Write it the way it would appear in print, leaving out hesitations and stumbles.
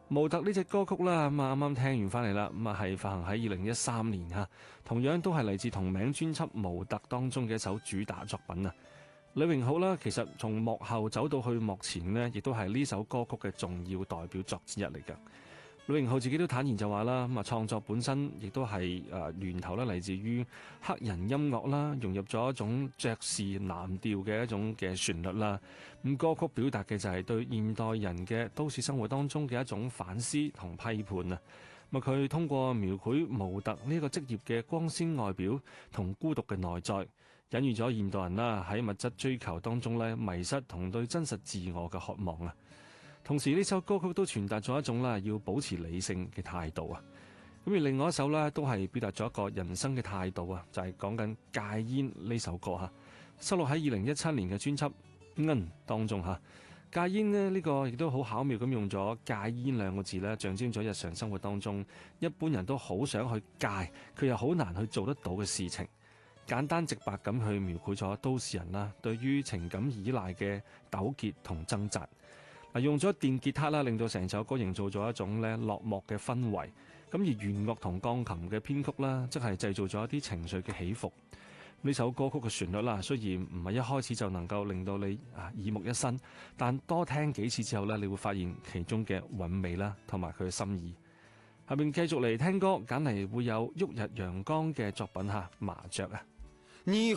模特呢隻歌曲啦，咁啊啱啱聽完翻嚟啦，咁啊係發行喺2013年嚇，同樣都係嚟自同名專輯《模特》當中嘅一首主打作品啊。呂榮浩啦，其實從幕後走到去幕前呢，亦都係呢首歌曲嘅重要代表作之一嚟㗎。呂榮浩自己都坦言就話啦，咁啊創作本身亦都係源頭咧嚟自於黑人音樂啦，融入咗一種爵士藍調嘅一種嘅旋律啦。咁歌曲表達嘅就係對現代人嘅都市生活當中嘅一種反思同批判啊。咁佢通過描繪模特呢個職業嘅光鮮外表同孤獨嘅內在，隱喻咗現代人啦喺物質追求當中咧迷失同對真實自我嘅渴望啊。同時呢首歌曲都傳達咗一種啦要保持理性嘅態度啊。咁而另外一首呢，都係表達咗一個人生嘅態度啊，就係講緊戒煙呢首歌嚇，收錄喺2017年嘅專輯《當中嚇。戒煙呢個亦都好巧妙咁用咗戒煙兩個字咧，象徵咗日常生活當中一般人都好想去戒，佢又好難去做得到嘅事情。簡單直白咁去描繪咗都市人啦對於情感依賴嘅糾結同掙扎。用咗電吉他啦，令到成首歌營造咗一種咧落寞嘅氛圍。咁而弦樂同鋼琴嘅編曲啦，即係製造咗一啲情緒嘅起伏。呢首歌曲嘅旋律啦，雖然唔係一開始就能夠令到你耳目一新，但多聽幾次之後呢，你會發現其中嘅韻味啦，同埋佢嘅心意。下面繼續嚟聽歌，揀嚟會有旭日陽光嘅作品麻雀啊。 你